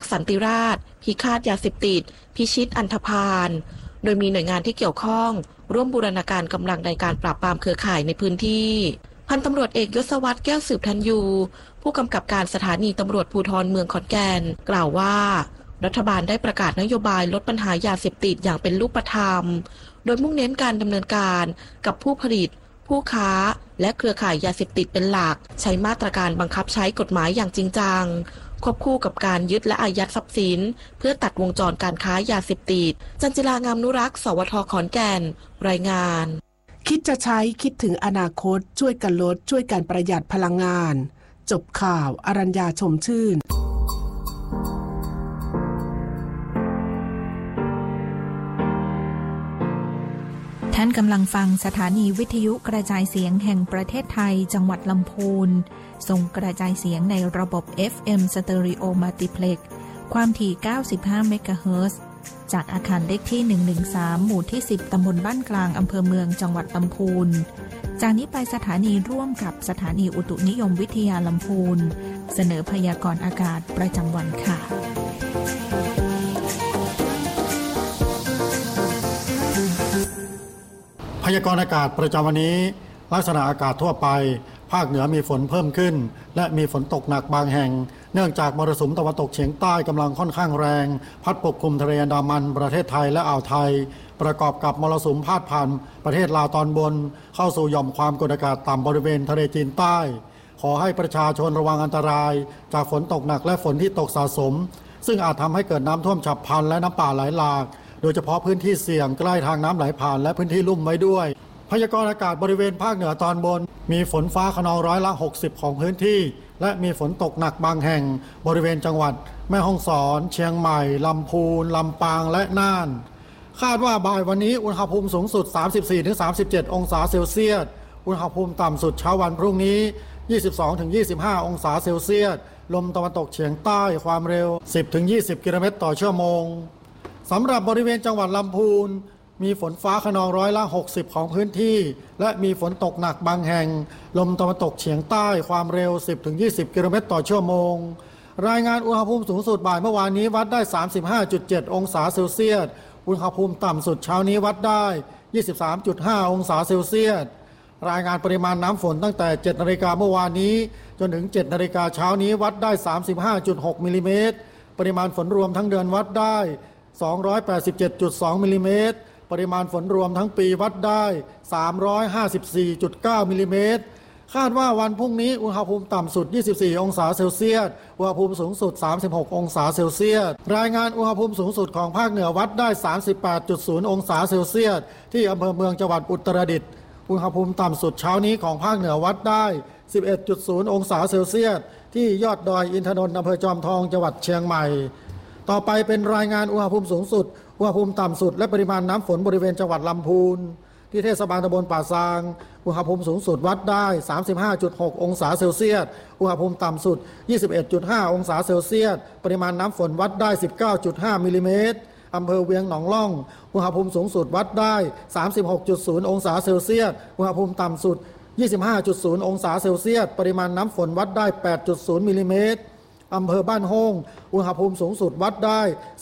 สันติราษฎร์พิฆาตยาเสพติดพิชิตอันธพาลโดยมีหน่วยงานที่เกี่ยวข้องร่วมบูรณาการกำลังในการปราบปรามเครือข่ายในพื้นที่พันตำรวจเอกยศวัฒน์แก้วสืบธัญญูผู้กำกับการสถานีตำรวจภูธรเมืองขอนแก่นกล่าวว่ารัฐบาลได้ประกาศนโยบายลดปัญหายาเสพติดอย่างเป็นรูปธรรมโดยมุ่งเน้นการดำเนินการกับผู้ผลิตผู้ค้าและเครือข่ายยาเสพติดเป็นหลักใช้มาตรการบังคับใช้กฎหมายอย่างจริงจังควบคู่กับการยึดและอายัดทรัพย์สินเพื่อตัดวงจรการค้ายาเสพติดจันจิลางามนุรักษ์สวทขอนแก่นรายงานคิดจะใช้คิดถึงอนาคตช่วยกันลดช่วยกันประหยัดพลังงานจบข่าวอรัญญาชมชื่นท่านกำลังฟังสถานีวิทยุกระจายเสียงแห่งประเทศไทยจังหวัดลำพูนส่งกระจายเสียงในระบบ FM Stereo Multiplex ความถี่95 เมกะเฮิรตซ์จากอาคารเลขที่113หมู่ที่10ตำบลบ้านกลางอำเภอเมืองจังหวัดลำพูนจากนี้ไปสถานีร่วมกับสถานีอุตุนิยมวิทยาลำพูนเสนอพยากรณ์อากาศประจำวันค่ะพยากรณ์อากาศประจำวันนี้ลักษณะอากาศทั่วไปภาคเหนือมีฝนเพิ่มขึ้นและมีฝนตกหนักบางแห่งเนื่องจากมรสุมตะวันตกเฉียงใต้กำลังค่อนข้างแรงพัดปกคลุมทะเลอันดามันประเทศไทยและอ่าวไทยประกอบกับมรสุมพาดผ่านประเทศลาวตอนบนเข้าสู่หย่อมความกดอากาศต่ำบริเวณทะเลจีนใต้ขอให้ประชาชนระวังอันตรายจากฝนตกหนักและฝนที่ตกสะสมซึ่งอาจทำให้เกิดน้ำท่วมฉับพลันและน้ำป่าไหลหลากโดยเฉพาะพื้นที่เสี่ยงใกล้ทางน้ำไหลผ่านและพื้นที่ลุ่มไว้ด้วยพยากรณ์อากาศบริเวณภาคเหนือตอนบนมีฝนฟ้าคะนอง60%ของพื้นที่และมีฝนตกหนักบางแห่งบริเวณจังหวัดแม่ฮ่องสอนเชียงใหม่ลำพูนลำปางและน่านคาดว่าบ่ายวันนี้อุณหภูมิสูงสุด 34-37 องศาเซลเซียสอุณหภูมิต่ำสุดเช้าวันพรุ่งนี้ 22-25 องศาเซลเซียสลมตะวันตกเฉียงใต้ความเร็ว 10-20 กิโลเมตรต่อชั่วโมงสำหรับบริเวณจังหวัดลำพูนมีฝนฟ้าคะนอง60%ของพื้นที่และมีฝนตกหนักบางแห่งลมตะวันตกเฉียงใต้ความเร็ว 10-20 กิโลเมตรต่อชั่วโมงรายงานอุณหภูมิสูงสุดบ่ายเมื่อวานนี้วัดได้ 35.7 องศาเซลเซียสอุณหภูมิต่ำสุดเช้านี้วัดได้ 23.5 องศาเซลเซียสรายงานปริมาณน้ำฝนตั้งแต่ 7 นาฬิกาเมื่อวานนี้จนถึง 7 นาฬิกาเช้านี้วัดได้ 35.6 มิลลิเมตรปริมาณฝนรวมทั้งเดือนวัดได้ 287.2 มิลลิเมตรปริมาณฝนรวมทั้งปีวัดได้ 354.9 มิลลิเมตรคาดว่าวันพรุ่งนี้อุณหภูมิต่ำสุด 24 องศาเซลเซียสอุณหภูมิสูงสุด 36 องศาเซลเซียสรายงานอุณหภูมิสูงสุดของภาคเหนือวัดได้ 38.0 องศาเซลเซียสที่อำเภอเมืองจังหวัดอุตรดิตถ์อุณหภูมิต่ำสุดเช้านี้ของภาคเหนือวัดได้ 11.0 องศาเซลเซียสที่ยอดดอยอินทนนท์อำเภอจอมทองจังหวัดเชียงใหม่ต่อไปเป็นรายงานอุณหภูมิสูงสุดอุณหภูมิต่ำสุดและปริมาณน้ำฝนบริเวณจังหวัดลำพูนที่เทศบาลตำบลป่าซางอุณหภูมิสูงสุดวัดได้ 35.6 องศาเซลเซียสอุณหภูมิต่ำสุด 21.5 องศาเซลเซียสปริมาณน้ำฝนวัดได้ 19.5 มิลลิเมตรอำเภอเวียงหนองล่องอุณหภูมิสูงสุดวัดได้ 36.0 องศาเซลเซียสอุณหภูมิต่ำสุด 25.0 องศาเซลเซียสปริมาณน้ำฝนวัดได้ 8.0 มิลลิเมตรอำเภอบ้านโฮงอุณหภูมิสูงสุดวัดได้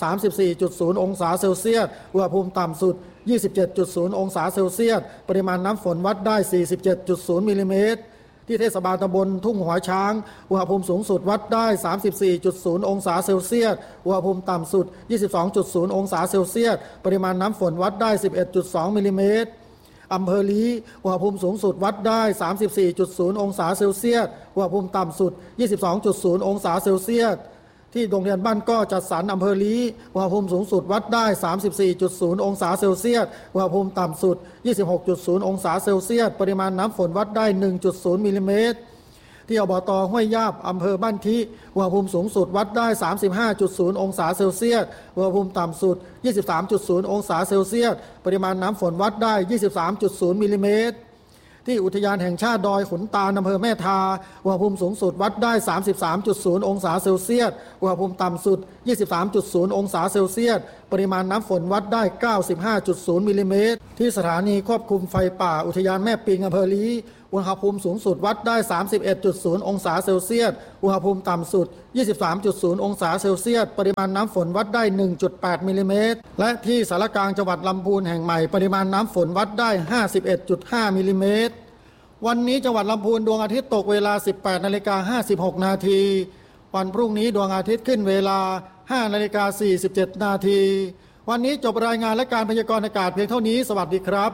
34.0 องศาเซลเซียสอุณหภูมิต่ำสุด 27.0 องศาเซลเซียสปริมาณน้ำฝนวัดได้ 47.0 มิลลิเมตรที่เทศบาลตำบลทุ่งหัวช้างอุณหภูมิสูงสุดวัดได้ 34.0 องศาเซลเซียสอุณหภูมิต่ำสุด 22.0 องศาเซลเซียสปริมาณน้ำฝนวัดได้ 11.2 มิลลิเมตรอำเภอลี้อุณหภูมิสูงสุดวัดได้ 34.0 องศาเซลเซียสอุณหภูมิต่ำสุด 22.0 องศาเซลเซียสที่โรงเรียนบ้านก้อจัดสรรอำเภอลี้อุณหภูมิสูงสุดวัดได้ 34.0 องศาเซลเซียสอุณหภูมิต่ำสุด 26.0 องศาเซลเซียสปริมาณน้ำฝนวัดได้ 1.0 มิลลิเมตรที่อบต.ห้วยยาบอำเภอบ้านทิอุณหภูมิสูงสุดวัดได้ 35.0 องศาเซลเซียสอุณหภูมิต่ำสุด 23.0 องศาเซลเซียสปริมาณน้ำฝนวัดได้ 23.0 มิลลิเมตรที่อุทยานแห่งชาติดอยขุนตาลอำเภอแม่ทาอุณหภูมิสูงสุดวัดได้ 33.0 องศาเซลเซียสอุณหภูมิต่ำสุด 23.0 องศาเซลเซียสปริมาณน้ำฝนวัดได้ 95.0 มิลลิเมตรที่สถานีควบคุมไฟป่าอุทยานแม่ปิงอำเภอลี้อุณหภูมิสูงสุดวัดได้ 31.0 องศาเซลเซียสอุณหภูมิต่ำสุด 23.0 องศาเซลเซียสปริมาณน้ำฝนวัดได้ 1.8 มิลลิเมตรและที่สารกลางจังหวัดลำพูนแห่งใหม่ปริมาณน้ำฝนวัดได้ 51.5 มิลลิเมตรวันนี้จังหวัดลำพูนดวงอาทิตย์ตกเวลา 18:56 นาทีวันพรุ่งนี้ดวงอาทิตย์ขึ้นเวลา 5:47 นาทีวันนี้จบรายงานและการพยากรณ์อากาศเพียงเท่านี้สวัสดีครับ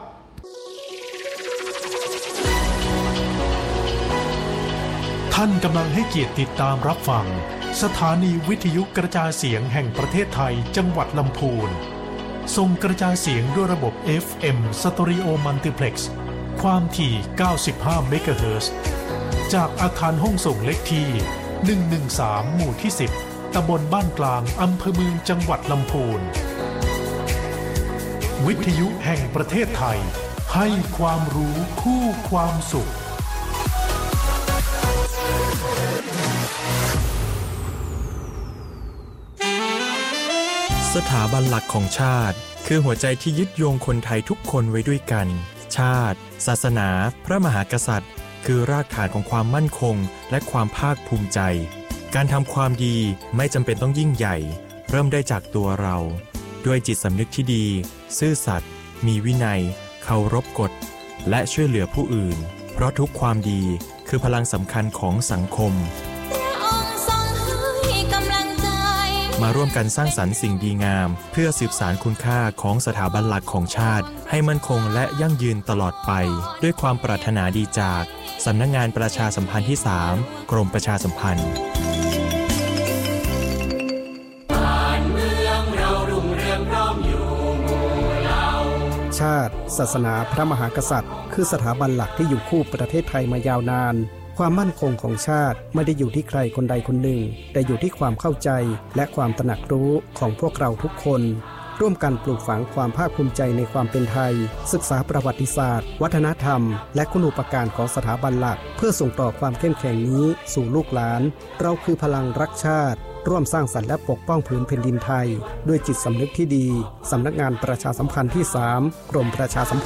ท่านกำลังให้เกียรติติดตามรับฟังสถานีวิทยุกระจายเสียงแห่งประเทศไทยจังหวัดลำพูนส่งกระจายเสียงด้วยระบบ FM Stereo Multiplex ความถี่ 95 เมกะเฮิรตซ์จากอาคารห้องส่งเลขที่ 113 หมู่ที่ 10 ตำบลบ้านกลางอำเภอเมืองจังหวัดลำพูนวิทยุแห่งประเทศไทยให้ความรู้คู่ความสุขสถาบันหลักของชาติคือหัวใจที่ยึดโยงคนไทยทุกคนไว้ด้วยกันชาติศาสนาพระมหากษัตริย์คือรากฐานของความมั่นคงและความภาคภูมิใจการทำความดีไม่จำเป็นต้องยิ่งใหญ่เริ่มได้จากตัวเราด้วยจิตสำนึกที่ดีซื่อสัตย์มีวินัยเคารพกฎและช่วยเหลือผู้อื่นเพราะทุกความดีคือพลังสำคัญของสังคมมาร่วมกันสร้างสรรค์สิ่งดีงามเพื่อสืบสานคุณค่าของสถาบันหลักของชาติให้มั่นคงและยั่งยืนตลอดไปด้วยความปรารถนาดีจากสำนักงานประชาสัมพันธ์ที่ 3 กรมประชาสัมพันธ์ชาติศาสนาพระมหากษัตริย์คือสถาบันหลักที่อยู่คู่ประเทศไทยมายาวนานความมั่นคงของชาติไม่ได้อยู่ที่ใครคนใดคนหนึ่งแต่อยู่ที่ความเข้าใจและความตระหนักรู้ของพวกเราทุกคนร่วมกันปลูกฝังความภาคภูมิใจในความเป็นไทยศึกษาประวัติศาสตร์วัฒนธรรมและคุณูปการของสถาบันหลักเพื่อส่งต่อความเข้มแข็งนี้สู่ลูกหลานเราคือพลังรักชาติร่วมสร้างสรรค์และปกป้องผืนแผ่นดินไทยด้วยจิตสำนึกที่ดีสำนักงานประชาสัมพันธ์ที่ 3 กรมประชาสัมพันธ์